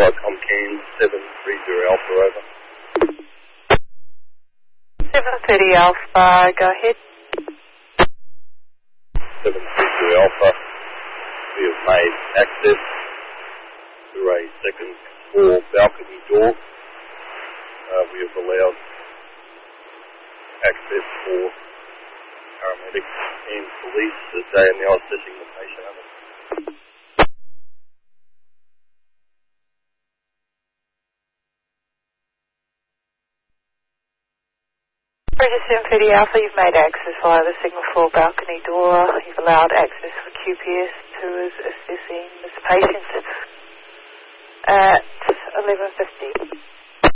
by Comcan 730 Alpha, over. 730 Alpha, go ahead. 730 Alpha, we have made access to a second floor balcony door. We have allowed access for paramedics and police as they are now assessing the patient. Register 730 Alpha, you've made access via the signal floor balcony door. You've allowed access for QPS, who is assessing this patient at 11:50.